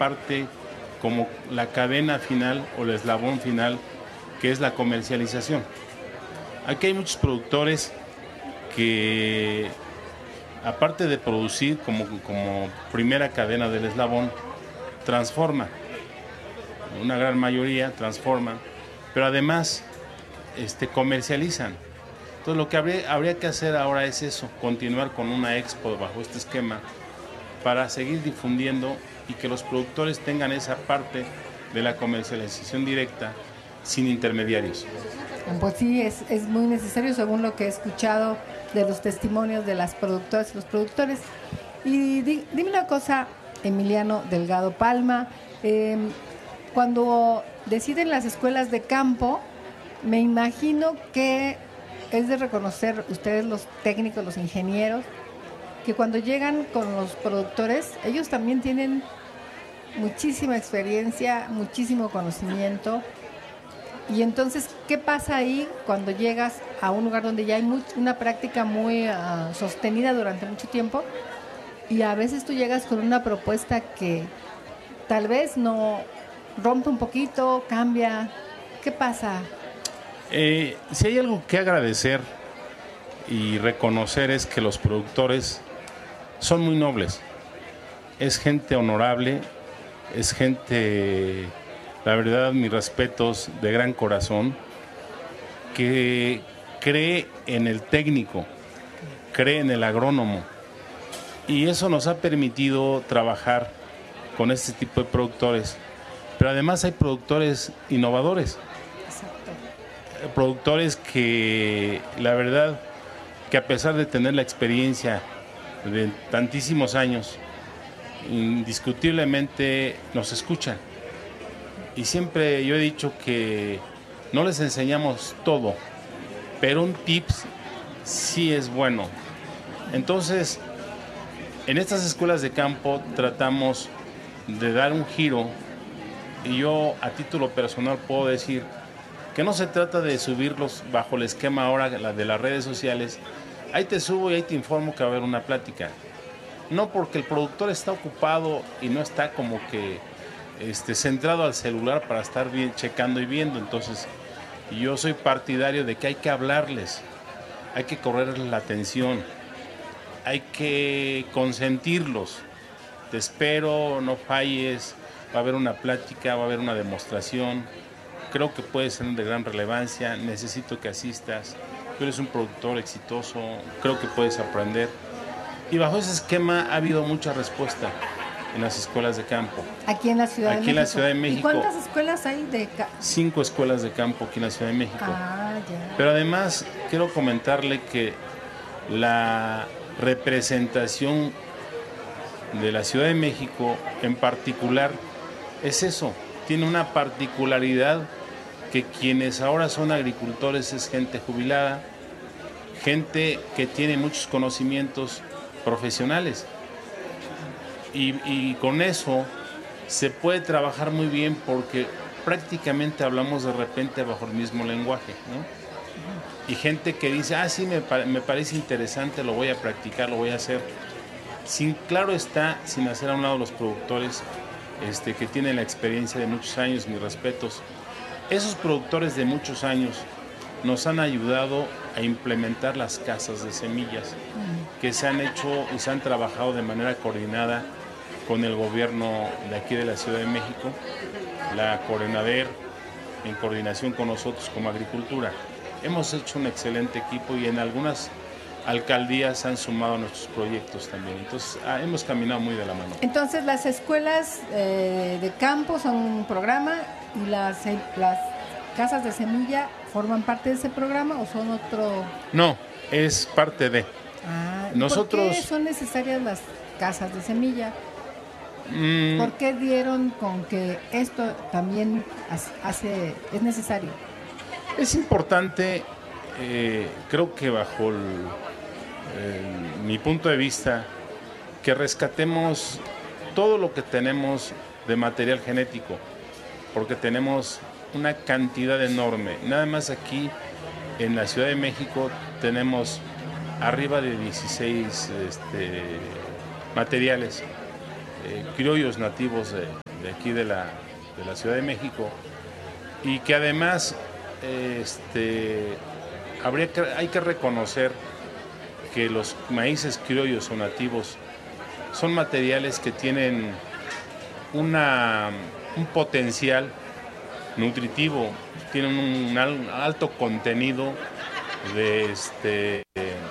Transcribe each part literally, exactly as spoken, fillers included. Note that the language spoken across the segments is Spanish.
parte como la cadena final o el eslabón final, que es la comercialización. Aquí hay muchos productores que, aparte de producir como, como primera cadena del eslabón, transforman. Una gran mayoría transforman, pero además este, comercializan. Entonces lo que habría, habría que hacer ahora es eso, continuar con una expo bajo este esquema para seguir difundiendo y que los productores tengan esa parte de la comercialización directa sin intermediarios. Pues sí, es, es muy necesario según lo que he escuchado de los testimonios de las productoras y los productores. Y di, dime una cosa, Emiliano Delgado Palma, eh, cuando deciden las escuelas de campo, me imagino que es de reconocer ustedes los técnicos, los ingenieros, que cuando llegan con los productores, ellos también tienen muchísima experiencia, muchísimo conocimiento. Y entonces, ¿qué pasa ahí cuando llegas a un lugar donde ya hay much, una práctica muy uh, sostenida durante mucho tiempo? Y a veces tú llegas con una propuesta que tal vez no rompe un poquito, cambia. ¿Qué pasa? Eh, si hay algo que agradecer y reconocer es que los productores son muy nobles. Es gente honorable, es gente, la verdad, mis respetos, de gran corazón, que cree en el técnico, cree en el agrónomo. Y eso nos ha permitido trabajar con este tipo de productores. Pero además hay productores innovadores. Productores que la verdad que a pesar de tener la experiencia de tantísimos años, indiscutiblemente nos escuchan. Y siempre yo he dicho que no les enseñamos todo, pero un tips sí es bueno. Entonces, en estas escuelas de campo tratamos de dar un giro, y yo a título personal puedo decir que no se trata de subirlos bajo el esquema ahora de las redes sociales. Ahí te subo y ahí te informo que va a haber una plática. No, porque el productor está ocupado y no está como que este, centrado al celular para estar bien, checando y viendo. Entonces, yo soy partidario de que hay que hablarles, hay que correrles la atención, hay que consentirlos. Te espero, no falles, va a haber una plática, va a haber una demostración. Creo que puede ser de gran relevancia, necesito que asistas, tú eres un productor exitoso, creo que puedes aprender. Y bajo ese esquema ha habido mucha respuesta en las escuelas de campo. Aquí en la Ciudad aquí de México. en la Ciudad de México. ¿Y cuántas escuelas hay de campo? Cinco escuelas de campo aquí en la Ciudad de México. Ah, ya. Pero además quiero comentarle que la representación de la Ciudad de México en particular es eso, tiene una particularidad que quienes ahora son agricultores es gente jubilada, gente que tiene muchos conocimientos profesionales y, y con eso se puede trabajar muy bien porque prácticamente hablamos de repente bajo el mismo lenguaje, ¿no? Y gente que dice, ah, sí, me, me parece interesante, lo voy a practicar, lo voy a hacer. Sin, claro está, sin hacer a un lado los productores este, que tienen la experiencia de muchos años, mis respetos. Esos productores de muchos años nos han ayudado a implementar las casas de semillas que se han hecho y se han trabajado de manera coordinada con el gobierno de aquí de la Ciudad de México, la Corenader, en coordinación con nosotros como Agricultura. Hemos hecho un excelente equipo y en algunas alcaldías se han sumado a nuestros proyectos también. Entonces, ah, hemos caminado muy de la mano. Entonces, las escuelas eh, de campo son un programa y las, las casas de semilla forman parte de ese programa o son otro... No, es parte de... Ah, nosotros... ¿por qué son necesarias las casas de semilla? Mm, ¿Por qué dieron con que esto también hace, es necesario? Es importante, eh, creo que bajo el, el, mi punto de vista, que rescatemos todo lo que tenemos de material genético, porque tenemos una cantidad enorme. Nada más aquí en la Ciudad de México tenemos arriba de dieciséis este, materiales eh, criollos nativos de, de aquí de la, de la Ciudad de México, y que además este, habría que, hay que reconocer que los maíces criollos o nativos son materiales que tienen una, un potencial nutritivo, tienen un alto contenido de, este,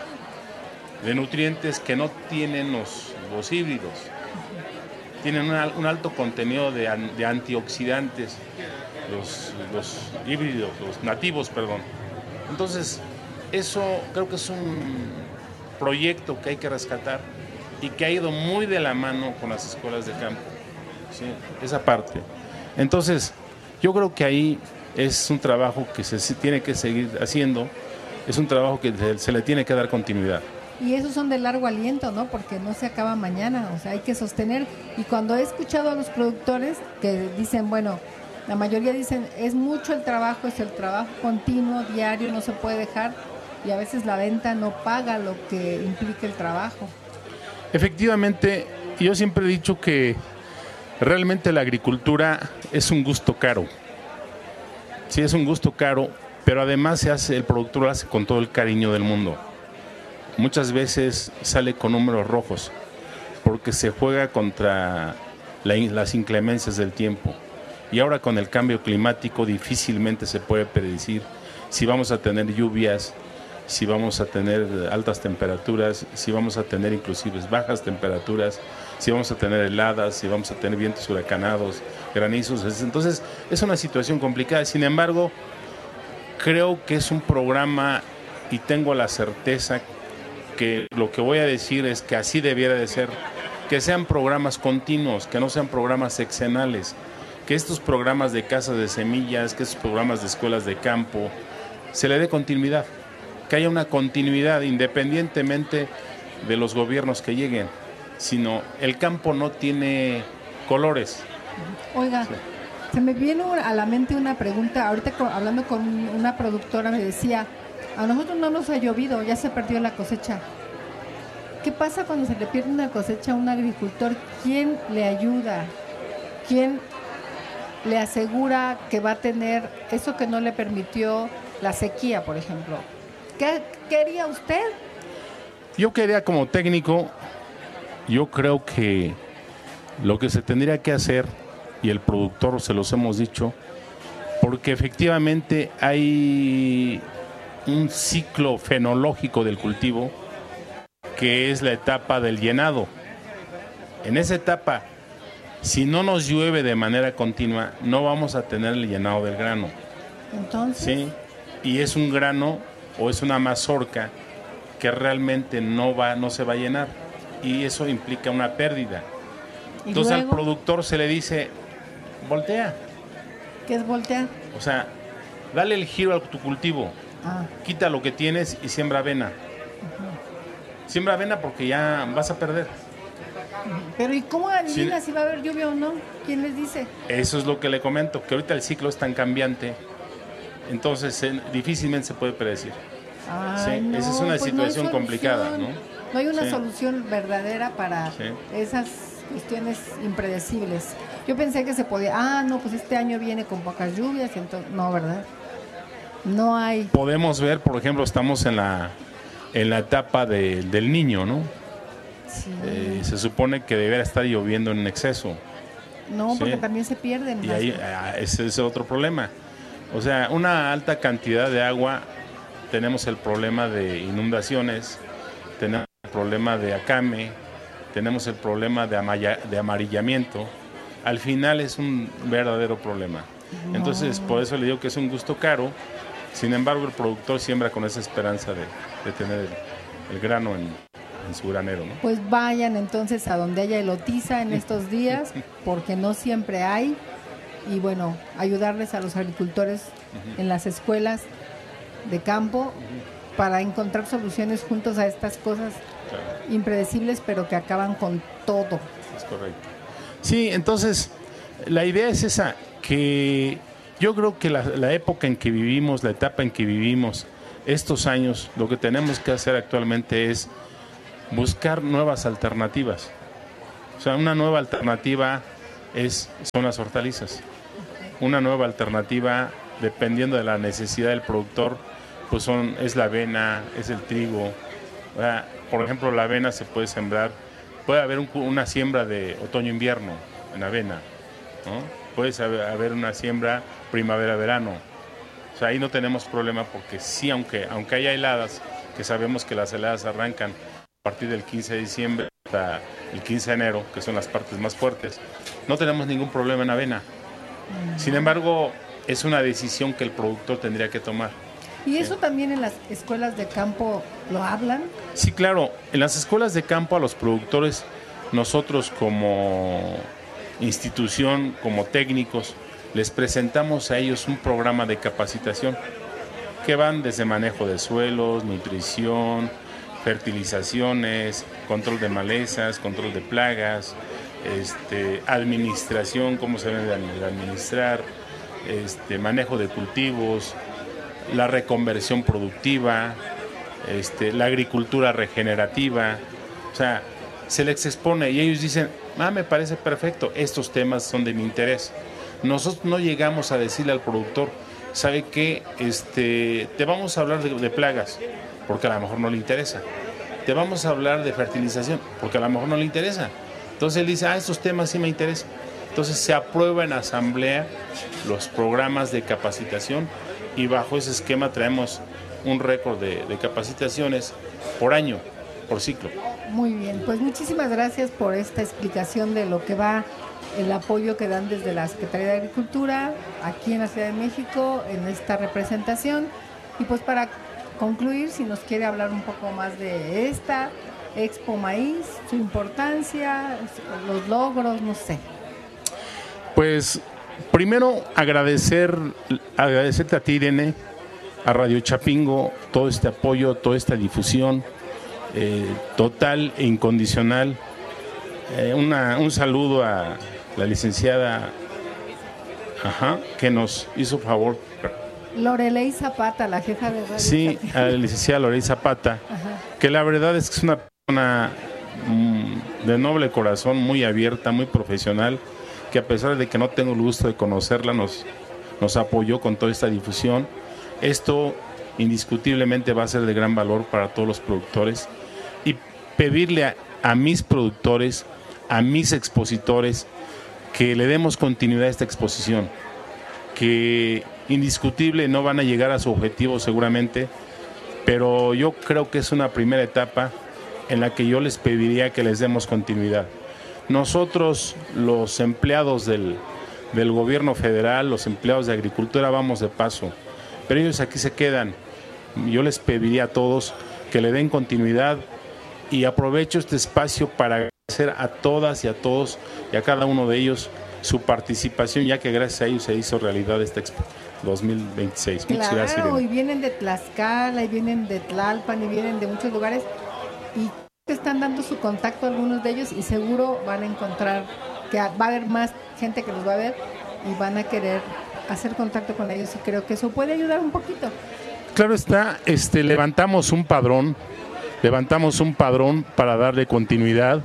de nutrientes que no tienen los, los híbridos. Tienen una, un alto contenido de, de antioxidantes, los, los híbridos, los nativos, perdón. Entonces, eso creo que es un proyecto que hay que rescatar y que ha ido muy de la mano con las escuelas de campo, ¿sí? Esa parte. Entonces, yo creo que ahí es un trabajo que se tiene que seguir haciendo, es un trabajo que se le tiene que dar continuidad. Y esos son de largo aliento, ¿no? Porque no se acaba mañana, o sea, hay que sostener. Y cuando he escuchado a los productores que dicen, bueno, la mayoría dicen, es mucho el trabajo, es el trabajo continuo, diario, no se puede dejar, y a veces la venta no paga lo que implica el trabajo. Efectivamente, yo siempre he dicho que realmente la agricultura es un gusto caro. Sí, es un gusto caro, pero además se hace, el productor lo hace con todo el cariño del mundo. Muchas veces sale con números rojos, porque se juega contra la, las inclemencias del tiempo. Y ahora con el cambio climático difícilmente se puede predecir si vamos a tener lluvias, si vamos a tener altas temperaturas, si vamos a tener inclusive bajas temperaturas, si vamos a tener heladas, si vamos a tener vientos huracanados, granizos. Entonces es una situación complicada. Sin embargo, creo que es un programa y tengo la certeza que lo que voy a decir es que así debiera de ser, que sean programas continuos, que no sean programas sexenales, que estos programas de casas de semillas, que estos programas de escuelas de campo, se le dé continuidad, que haya una continuidad independientemente de los gobiernos que lleguen, sino el campo no tiene colores. Oiga, sí. Se me viene a la mente una pregunta, ahorita hablando con una productora me decía, a nosotros no nos ha llovido, ya se perdió la cosecha. ¿Qué pasa cuando se le pierde una cosecha a un agricultor? ¿Quién le ayuda? ¿Quién le asegura que va a tener eso que no le permitió la sequía, por ejemplo? ¿Qué quería usted? Yo quería como técnico, yo creo que lo que se tendría que hacer, y el productor se los hemos dicho, porque efectivamente hay un ciclo fenológico del cultivo que es la etapa del llenado. En esa etapa, si no nos llueve de manera continua, no vamos a tener el llenado del grano. Entonces, ¿sí? Y es un grano o es una mazorca que realmente no va, no se va a llenar, y eso implica una pérdida. Entonces luego, al productor se le dice, voltea. ¿Qué es voltear? O sea, dale el giro a tu cultivo. Ah. Quita lo que tienes y siembra avena. Uh-huh. Siembra avena porque ya vas a perder. Pero ¿y cómo adivina sí. si va a haber lluvia o no? ¿Quién les dice? Eso es lo que le comento, que ahorita el ciclo es tan cambiante, entonces eh, difícilmente se puede predecir. Ay, sí, no, esa es una pues situación no complicada, ¿no? No hay una sí. solución verdadera para sí. esas cuestiones impredecibles. Yo pensé que se podía, ah, no, pues este año viene con pocas lluvias, entonces, no, ¿verdad? No hay. Podemos ver, por ejemplo, estamos en la en la etapa de, del niño, ¿no? Sí. Eh, se supone que debería estar lloviendo en exceso. No, ¿sí? porque también se pierden. Y ahí ese es otro problema. O sea, una alta cantidad de agua, tenemos el problema de inundaciones, tenemos el problema de acame, tenemos el problema de, amaya, de amarillamiento. Al final es un verdadero problema. No. Entonces, por eso le digo que es un gusto caro. Sin embargo, el productor siembra con esa esperanza de, de tener el, el grano en, en su granero, ¿no? Pues vayan entonces a donde haya elotiza en estos días, porque no siempre hay. Y bueno, ayudarles a los agricultores uh-huh. en las escuelas de campo uh-huh. para encontrar soluciones juntos a estas cosas claro. impredecibles, pero que acaban con todo. Es correcto. Sí, entonces la idea es esa, que yo creo que la, la época en que vivimos, la etapa en que vivimos, estos años, lo que tenemos que hacer actualmente es buscar nuevas alternativas. O sea, una nueva alternativa es, son las hortalizas. Una nueva alternativa, dependiendo de la necesidad del productor, pues son, es la avena, es el trigo. ¿Verdad? Por ejemplo, la avena se puede sembrar, puede haber un, una siembra de otoño-invierno en avena, ¿no? Puede haber una siembra primavera-verano. O sea, ahí no tenemos problema porque sí, aunque, aunque haya heladas, que sabemos que las heladas arrancan a partir del quince de diciembre hasta el quince de enero, que son las partes más fuertes, no tenemos ningún problema en avena. Sin embargo, es una decisión que el productor tendría que tomar. ¿Y eso también en las escuelas de campo lo hablan? Sí, claro. En las escuelas de campo a los productores, nosotros como institución, como técnicos, les presentamos a ellos un programa de capacitación que van desde manejo de suelos, nutrición, fertilizaciones, control de malezas, control de plagas, este, administración, cómo se debe de administrar, este, manejo de cultivos, la reconversión productiva, este, la agricultura regenerativa. O sea, se les expone y ellos dicen, ah, me parece perfecto, estos temas son de mi interés. Nosotros no llegamos a decirle al productor, ¿sabe qué? Este, te vamos a hablar de, de plagas, porque a lo mejor no le interesa. Te vamos a hablar de fertilización, porque a lo mejor no le interesa. Entonces él dice, ah, estos temas sí me interesan. Entonces se aprueba en asamblea los programas de capacitación y bajo ese esquema traemos un récord de, de capacitaciones por año, por ciclo. Muy bien, pues muchísimas gracias por esta explicación de lo que va el apoyo que dan desde la Secretaría de Agricultura aquí en la Ciudad de México en esta representación. Y pues para concluir, si nos quiere hablar un poco más de esta Expo Maíz, su importancia, los logros, no sé. Pues primero agradecer, agradecerte a ti, Irene, a Radio Chapingo, todo este apoyo, toda esta difusión eh, total e incondicional. Eh, una, un saludo a la licenciada ajá, que nos hizo favor. Lorelei Zapata, la jefa de Radio Sí, Chapingo. a la licenciada Lorelei Zapata, ajá, que la verdad es que es una persona mmm, de noble corazón, muy abierta, muy profesional, que a pesar de que no tengo el gusto de conocerla, nos, nos apoyó con toda esta difusión. Esto indiscutiblemente va a ser de gran valor para todos los productores y pedirle a, a mis productores, a mis expositores, que le demos continuidad a esta exposición, que indiscutible no van a llegar a su objetivo seguramente, pero yo creo que es una primera etapa en la que yo les pediría que les demos continuidad. Nosotros, los empleados del, del gobierno federal, los empleados de agricultura, vamos de paso, pero ellos aquí se quedan. Yo les pediría a todos que le den continuidad y aprovecho este espacio para agradecer a todas y a todos y a cada uno de ellos su participación, ya que gracias a ellos se hizo realidad esta Expo dos mil veintiséis. Claro, muchas gracias, Irene. Y vienen de Tlaxcala, y vienen de Tlalpan, y vienen de muchos lugares, y están dando su contacto a algunos de ellos, y seguro van a encontrar que va a haber más gente que los va a ver, y van a querer hacer contacto con ellos, y creo que eso puede ayudar un poquito. Claro está, este, levantamos un padrón, levantamos un padrón para darle continuidad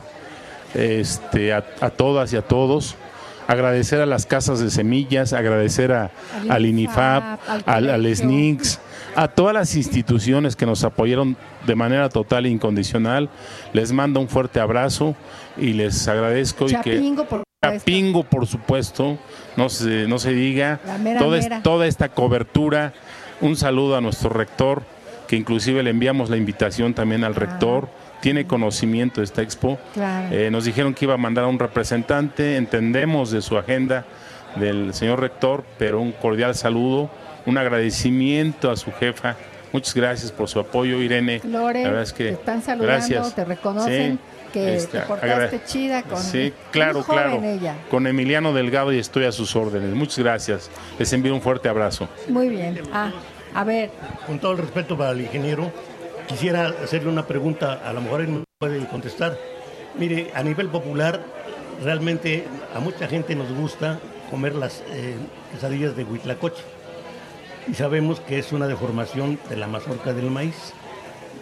este, a, a todas y a todos. Agradecer a las casas de semillas, agradecer a, al INIFAP, al, al S N I C S, a todas las instituciones que nos apoyaron de manera total e incondicional. Les mando un fuerte abrazo y les agradezco. Chapingo, y que, por Chapingo, por supuesto, no se, no se diga, mera, toda, mera. Es, toda esta cobertura. Un saludo a nuestro rector, que inclusive le enviamos la invitación también al rector. Ah. Tiene conocimiento de esta expo. Claro. Eh, nos dijeron que iba a mandar a un representante, entendemos de su agenda del señor rector, pero un cordial saludo, un agradecimiento a su jefa. Muchas gracias por su apoyo, Irene. Lore, la verdad es que te están saludando, gracias. Te reconocen, sí, que este, te portaste chida con sí, claro, muy joven claro. ella. Con Emiliano Delgado y estoy a sus órdenes. Muchas gracias. Les envío un fuerte abrazo. Muy bien. Ah, a ver. Con todo el respeto para el ingeniero, quisiera hacerle una pregunta, a lo mejor él me puede contestar. Mire, a nivel popular, realmente a mucha gente nos gusta comer las eh, quesadillas de huitlacoche. Y sabemos que es una deformación de la mazorca del maíz.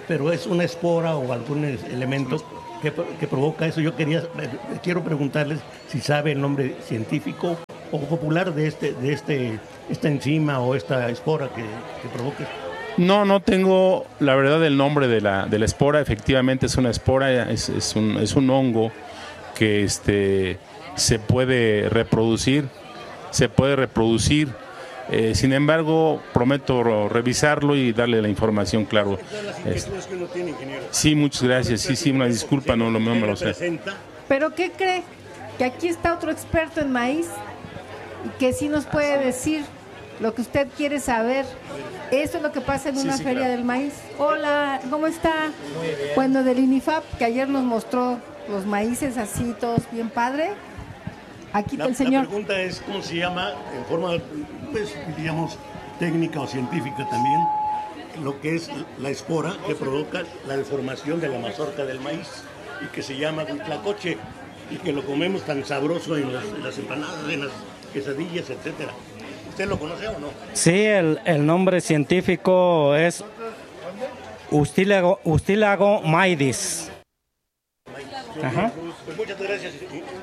pero es una espora o algún elemento que, que provoca eso. Yo quería, quiero preguntarles si sabe el nombre científico o popular de este, de este, esta enzima o esta espora que, que provoca. No, no tengo la verdad el nombre de la, de la espora. Efectivamente es una espora, es, es, un, es un hongo que este, se puede reproducir, se puede reproducir. Eh, sin embargo, prometo revisarlo y darle la información, claro. Es, que uno tiene, ingeniero. Sí, muchas gracias. Sí, sí, una disculpa, no, no me lo sé. ¿Pero qué cree? Que aquí está otro experto en maíz y que sí nos puede decir lo que usted quiere saber. Eso es lo que pasa en una sí, sí, feria claro. del maíz. Hola, ¿cómo está? Bueno, del INIFAP, que ayer nos mostró los maíces así, todos bien padre. Aquí la, el señor. La pregunta es, ¿cómo se llama, en forma, pues, digamos, técnica o científica también, lo que es la espora que provoca la deformación de la mazorca del maíz y que se llama huitlacoche y que lo comemos tan sabroso en las, en las empanadas, en las quesadillas, etcétera? ¿Usted lo conoce o no? Sí, el, el nombre científico es Ustilago, Ustilago maidis. Ajá. Pues muchas gracias.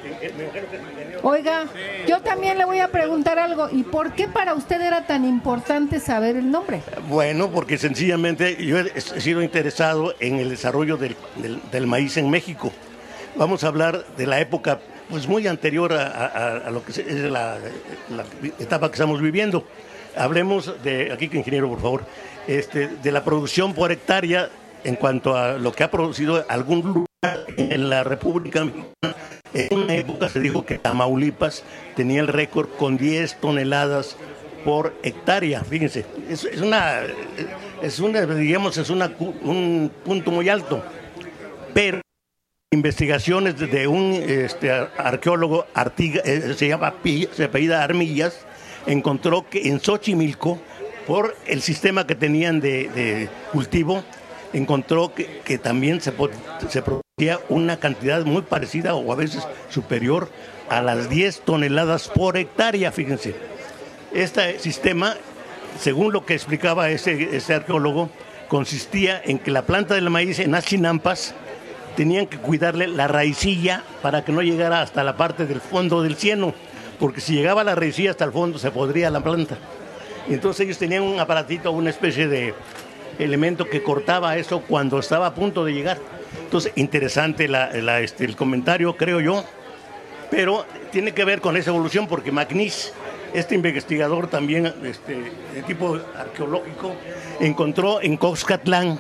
Oiga, yo también le voy a preguntar algo. ¿Y por qué para usted era tan importante saber el nombre? Bueno, porque sencillamente yo he sido interesado en el desarrollo del, del, del maíz en México. Vamos a hablar de la época pues muy anterior a, a, a lo que es la, la etapa que estamos viviendo. Hablemos de, aquí que ingeniero por favor, este, de la producción por hectárea en cuanto a lo que ha producido algún lugar en la República Mexicana. En una época se dijo que Tamaulipas tenía el récord con diez toneladas por hectárea. Fíjense, es, es una, es una, digamos, es una, un punto muy alto, pero investigaciones de un este, arqueólogo Artiga, eh, se llama se apellida Armillas, encontró que en Xochimilco, por el sistema que tenían de, de cultivo, encontró que, que también se, se producía una cantidad muy parecida o a veces superior a las diez toneladas por hectárea. Fíjense, este sistema, según lo que explicaba ese, ese arqueólogo, consistía en que la planta del maíz en las chinampas tenían que cuidarle la raicilla para que no llegara hasta la parte del fondo del cieno, porque si llegaba la raicilla hasta el fondo se podría la planta. Y entonces ellos tenían un aparatito, una especie de elemento que cortaba eso cuando estaba a punto de llegar. Entonces, interesante la, la, este, el comentario, creo yo, pero tiene que ver con esa evolución porque McNish, este investigador también este, de tipo arqueológico, encontró en Coxcatlán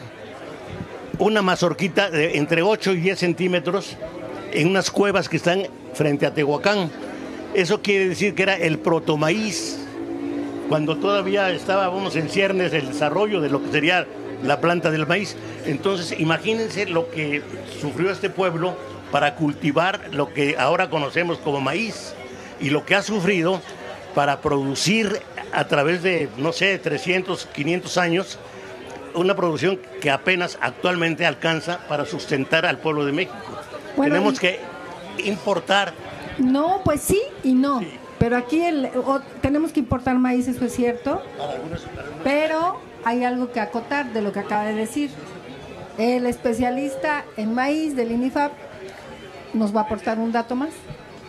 una mazorquita de entre ocho y diez centímetros en unas cuevas que están frente a Tehuacán. Eso quiere decir que era el protomaíz, cuando todavía estábamos en ciernes del desarrollo de lo que sería la planta del maíz. Entonces, imagínense lo que sufrió este pueblo para cultivar lo que ahora conocemos como maíz y lo que ha sufrido para producir a través de, no sé, trescientos, quinientos años, una producción que apenas actualmente alcanza para sustentar al pueblo de México. Bueno, tenemos y... que importar. No, pues sí y no. Sí. Pero aquí el, o, tenemos que importar maíz, eso es cierto. Para algunos, para algunos. Pero hay algo que acotar de lo que acaba de decir. El especialista en maíz del INIFAP nos va a aportar un dato más.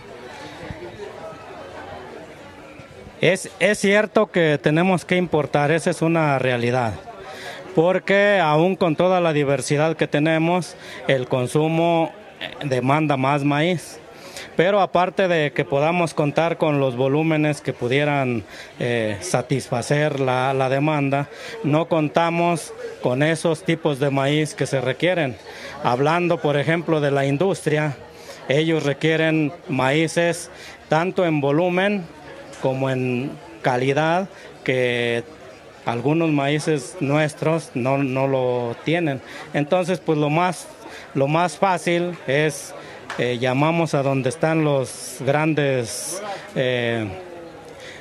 Es, es cierto que tenemos que importar, esa es una realidad. Porque aún con toda la diversidad que tenemos, el consumo demanda más maíz. Pero aparte de que podamos contar con los volúmenes que pudieran eh, satisfacer la, la demanda, no contamos con esos tipos de maíz que se requieren. Hablando, por ejemplo, de la industria, ellos requieren maíces tanto en volumen como en calidad que algunos maíces nuestros no, no lo tienen. Entonces, pues lo más, lo más fácil es, eh, llamamos a donde están los grandes eh,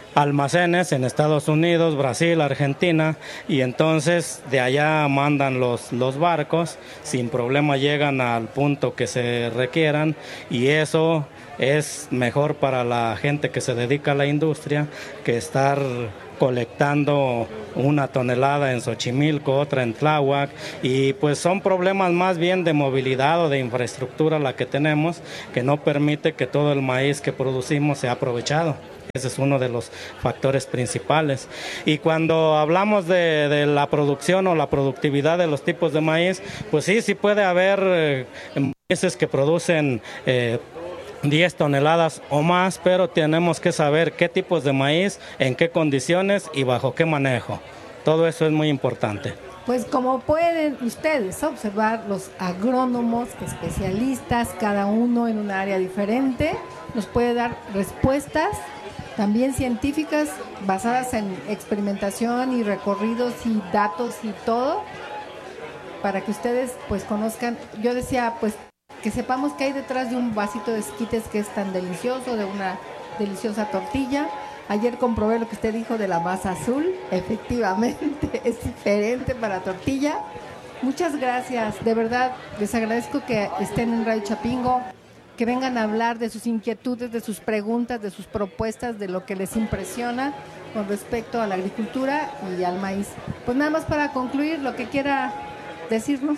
almacenes en Estados Unidos, Brasil, Argentina, y entonces de allá mandan los, los barcos, sin problema llegan al punto que se requieran, y eso es mejor para la gente que se dedica a la industria que estar colectando una tonelada en Xochimilco, otra en Tláhuac, y pues son problemas más bien de movilidad o de infraestructura la que tenemos, que no permite que todo el maíz que producimos sea aprovechado. Ese es uno de los factores principales. Y cuando hablamos de, de la producción o la productividad de los tipos de maíz, pues sí, sí puede haber eh, maíces que producen eh, diez toneladas o más, pero tenemos que saber qué tipos de maíz, en qué condiciones y bajo qué manejo. Todo eso es muy importante. Pues como pueden ustedes observar, los agrónomos, especialistas, cada uno en un área diferente, nos puede dar respuestas también científicas basadas en experimentación y recorridos y datos y todo, para que ustedes pues conozcan. Yo decía pues que sepamos qué hay detrás de un vasito de esquites que es tan delicioso, de una deliciosa tortilla. Ayer comprobé lo que usted dijo de la masa azul, efectivamente es diferente para tortilla. Muchas gracias, de verdad les agradezco que estén en Radio Chapingo, que vengan a hablar de sus inquietudes, de sus preguntas, de sus propuestas, de lo que les impresiona con respecto a la agricultura y al maíz. Pues nada más para concluir, lo que quiera decirnos.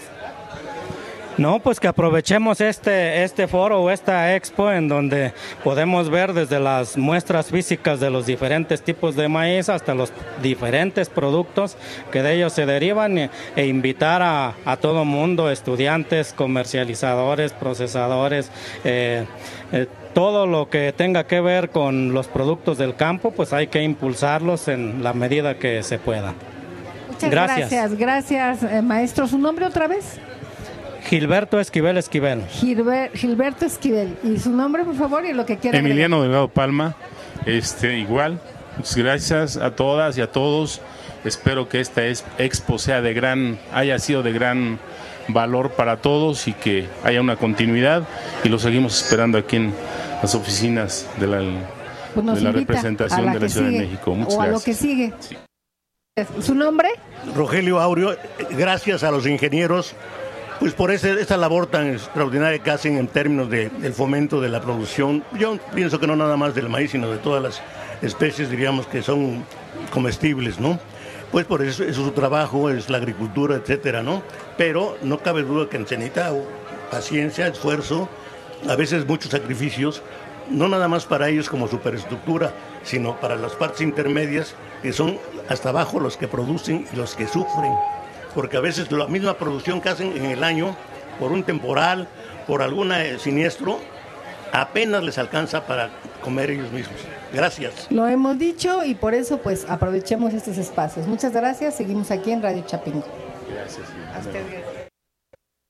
No, pues que aprovechemos este, este foro o esta expo en donde podemos ver desde las muestras físicas de los diferentes tipos de maíz hasta los diferentes productos que de ellos se derivan, e, e invitar a, a todo mundo, estudiantes, comercializadores, procesadores, eh, eh, todo lo que tenga que ver con los productos del campo, pues hay que impulsarlos en la medida que se pueda. Muchas gracias, gracias, gracias eh, maestro. ¿Su nombre otra vez? Gilberto Esquivel Esquivel. Gilber, Gilberto Esquivel. ¿Y su nombre, por favor, y lo que quiera? Emiliano agregar. Delgado Palma. Este, igual, muchas gracias a todas y a todos. Espero que esta expo sea de gran, haya sido de gran valor para todos y que haya una continuidad. Y lo seguimos esperando aquí en las oficinas de la, pues de la representación la de la Ciudad sigue, de México. Muchas o gracias. A lo que sigue. Sí. ¿Su nombre? Rogelio Aureo. Gracias a los ingenieros pues por ese, esa labor tan extraordinaria que hacen en términos de, del fomento de la producción. Yo pienso que no nada más del maíz, sino de todas las especies, diríamos, que son comestibles, ¿no? Pues por eso, eso es su trabajo, es la agricultura, etcétera, ¿no? Pero no cabe duda que se necesita paciencia, esfuerzo, a veces muchos sacrificios, no nada más para ellos como superestructura, sino para las partes intermedias, que son hasta abajo los que producen y los que sufren. Porque a veces la misma producción que hacen en el año, por un temporal, por algún siniestro, apenas les alcanza para comer ellos mismos. Gracias. Lo hemos dicho y por eso pues aprovechemos estos espacios. Muchas gracias, seguimos aquí en Radio Chapingo. Gracias. Hasta luego.